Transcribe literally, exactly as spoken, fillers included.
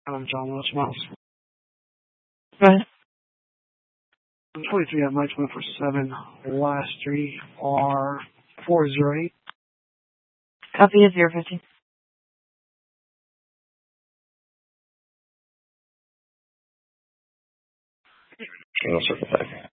I'm John Welch Miles. Go ahead. twenty-three at Mike went for seven. Last three are four zero eight. Copy is zero fifteen. Channel circle back.